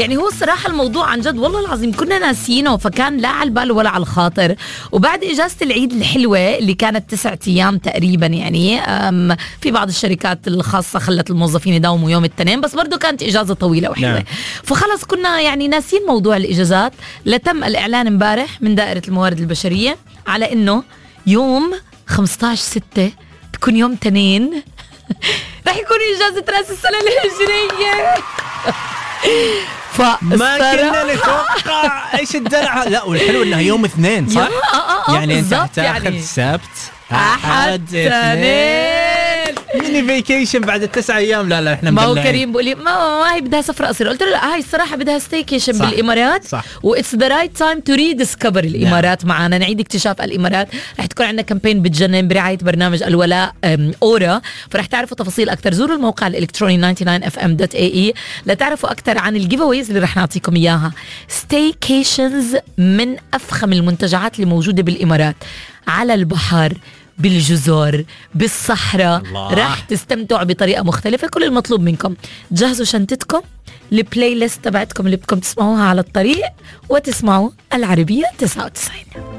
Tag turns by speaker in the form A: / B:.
A: يعني هو الصراحة الموضوع عن جد والله العظيم كنا ناسينه، فكان لا على البال ولا على الخاطر. وبعد إجازة العيد الحلوة اللي كانت 9 أيام تقريبا، يعني في بعض الشركات الخاصة خلت الموظفين يداوموا يوم الاثنين، بس برضو كانت إجازة طويلة وحلوة.
B: نعم.
A: فخلص كنا يعني ناسين موضوع الإجازات، لتم الإعلان امبارح من دائرة الموارد البشرية على إنه يوم 15/6 بكون يوم تنين رح يكون إجازة رأس السنة الهجرية.
B: ما كنا نتوقع ايش الدلع. لا والحلو انها يوم اثنين صح؟ يعني انت تاخذ
A: يعني
B: السبت
A: أحد اثنين
B: ميني فيكيشن بعد 9 أيام. لا احنا
A: ما هو
B: مدلعين.
A: كريم بقول لي ما هي بدها سفرة قصيرة، قلت له لا هاي الصراحة بدها ستيكيشن
B: صح.
A: بالإمارات
B: صح.
A: وإتس ذا رايت تايم تو ريديسكفر الإمارات. معنا نعيد اكتشاف الإمارات. رح تكون عندنا كامبين بتجنن برعاية برنامج الولاء أورا، فرح تعرفوا تفاصيل أكتر. زوروا الموقع الإلكتروني 99fm.ae لتعرفوا أكتر عن الجيفاويز اللي رح نعطيكم إياها. ستيكيشنز من أفخم المنتجعات اللي موجودة بالإمارات، على البحر، بالجزر، بالصحراء. راح تستمتعوا بطريقة مختلفة. كل المطلوب منكم جهزوا شنطتكم، البلاي ليست تبعتكم اللي بدكم تسمعوها على الطريق، وتسمعوا العربية 99.